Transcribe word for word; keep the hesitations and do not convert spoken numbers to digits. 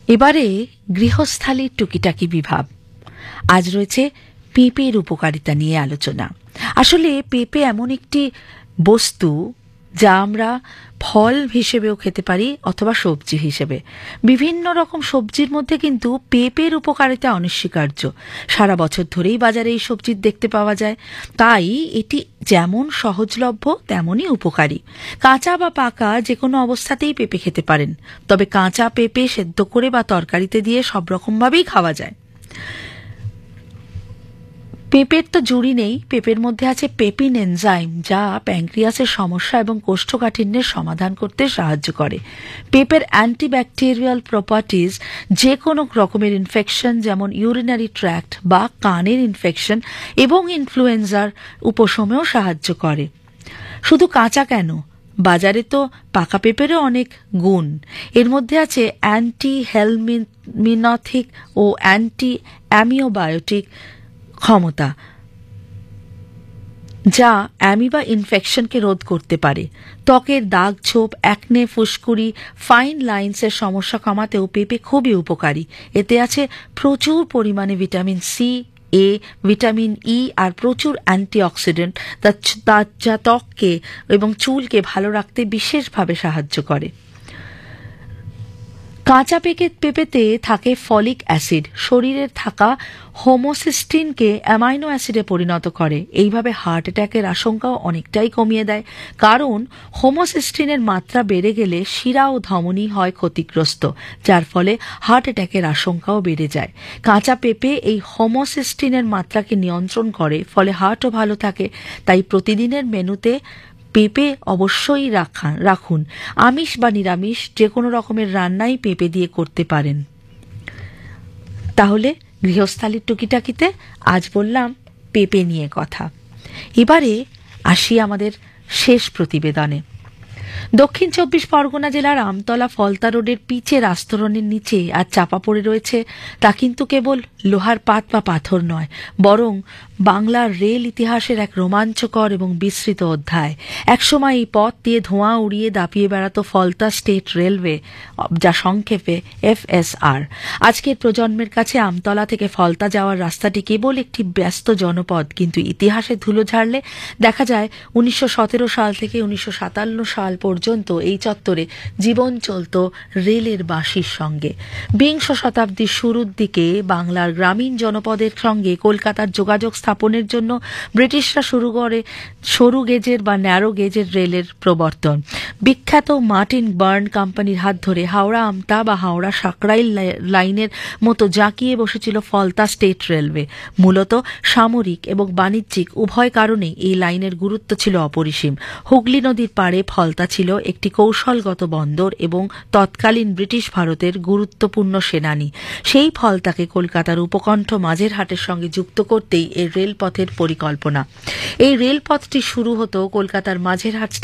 এবারে গৃহস্থালির টুকিটাকি বিভাগ। আজ রয়েছে পেঁপের উপকারিতা নিয়ে আলোচনা। আসলে পেঁপে এমন একটি বস্তু যা আমরা ফল হিসেবেও খেতে পারি অথবা সবজি হিসেবে। বিভিন্ন রকম সবজির মধ্যে কিন্তু পেঁপের উপকারিতা অনস্বীকার্য। সারা বছর ধরেই বাজারে এই সবজি দেখতে পাওয়া যায়, তাই এটি যেমন সহজলভ্য তেমনই উপকারী। কাঁচা বা পাকা যে কোনো অবস্থাতেই পেঁপে খেতে পারেন, তবে কাঁচা পেঁপে সেদ্ধ করে বা তরকারিতে দিয়ে সব রকমভাবেই খাওয়া যায়। পেঁপের তো জুড়ি নেই। পেঁপের মধ্যে আছে পেপিন এনজাইম, যা প্যানক্রিয়াসের সমস্যা এবং কোষ্ঠকাঠিন্যের সমাধান করতে সাহায্য করে। পেঁপের অ্যান্টিব্যাকটেরিয়াল প্রপার্টিজ যে কোনো রকমের ইনফেকশন, যেমন ইউরিনারি ট্র্যাক্ট বা কানের ইনফেকশন এবং ইনফ্লুয়েঞ্জার উপশমেও সাহায্য করে। শুধু কাঁচা কেন, বাজারে তো পাকা পেঁপেরও অনেক গুণ। এর মধ্যে আছে অ্যান্টি হেলমিনথিক ও অ্যান্টি অ্যামিওবায়োটিক ক্ষমতা, যা অ্যামিবা ইনফেকশনকে রোধ করতে পারে। ত্বকের দাগ ছোপ, অ্যাকনে, ফুসকুড়ি, ফাইন লাইন্সের সমস্যা কমাতেও পেঁপে খুবই উপকারী। এতে আছে প্রচুর পরিমাণে ভিটামিন সি, এ, ভিটামিন ই আর প্রচুর অ্যান্টিঅক্সিডেন্ট, যা ত্বককে এবং চুলকে ভালো রাখতে বিশেষভাবে সাহায্য করে। কাঁচা পেকে পেঁপেতে থাকে ফলিক অ্যাসিড, শরীরের থাকা হোমোসিস্টিনকে অ্যামাইনো অ্যাসিডে পরিণত করে। এইভাবে হার্ট অ্যাটাকের আশঙ্কাও অনেকটাই কমিয়ে দেয়, কারণ হোমোসিস্টিনের মাত্রা বেড়ে গেলে শিরা ও ধমনী হয় ক্ষতিগ্রস্ত, যার ফলে হার্ট অ্যাটাকের আশঙ্কাও বেড়ে যায়। কাঁচা পেঁপে এই হোমোসিস্টিনের মাত্রাকে নিয়ন্ত্রণ করে, ফলে হার্টও ভালো থাকে। তাই প্রতিদিনের মেনুতে পেঁপে অবশ্যই রাখা রাখুন। আমিষ বা নিরামিষ যে কোনো রকমের রান্নাই পেঁপে দিয়ে করতে পারেন। তাহলে গৃহস্থালির টুকিটাকিতে আজ বললাম পেঁপে নিয়ে কথা। এবারে আসি আমাদের শেষ প্রতিবেদনে। দক্ষিণ চব্বিশ পরগনা জেলার আমতলা ফলতা রোডের পিচের আস্তরণের নিচে আর চাপা পড়ে রয়েছে তা কিন্তু কেবল লোহার পাত বা পাথর নয়, বরং বাংলার রেল ইতিহাসের এক রোমাঞ্চকর এবং বিস্তৃত অধ্যায়। একসময় এই পথ দিয়ে ধোঁয়া উড়িয়ে দাপিয়ে বেড়াতো ফলতা স্টেট রেলওয়ে, যা সংক্ষেপে এফ এস আর। আজকের প্রজন্মের কাছে আমতলা থেকে ফলতা যাওয়ার রাস্তাটি কেবল একটি ব্যস্ত জনপদ, কিন্তু ইতিহাসে ধুলো ঝাড়লে দেখা যায় উনিশশো সতেরো সাল থেকে উনিশশো সাতান্ন সাল পর্যন্ত এই চত্বরে জীবন চলত রেলের বাঁশির সঙ্গে। বিংশ শতাব্দীর শুরুর দিকে বাংলার গ্রামীণ জনপদের সঙ্গে কলকাতার যোগাযোগ স্থাপনের জন্য ব্রিটিশরা শুরু করে সরু গেজের বা ন্যারো গেজের রেলের প্রবর্তন। বিখ্যাত মার্টিন বার্ন কোম্পানির হাত ধরে হাওড়া আমতা বা হাওড়া সাকরাইল লাইনের মতো জাঁকিয়ে বসেছিল ফলতা স্টেট রেলওয়ে। মূলত সামরিক এবং বাণিজ্যিক উভয় কারণেই এই লাইনের গুরুত্ব ছিল অপরিসীম। হুগলি নদীর পাড়ে ফলতা ছিল একটি কৌশলগত বন্দর এবং তৎকালীন ব্রিটিশ ভারতের গুরুত্বপূর্ণ সেনানী। সেই ফলতাকে কলকাতার উপকণ্ঠ মাঝেরহাটের সঙ্গে যুক্ত করতেই এই রেলপথের পরিকল্পনা। এই রেলপথটি শুরু হতো কলকাতার মাঝেরহাট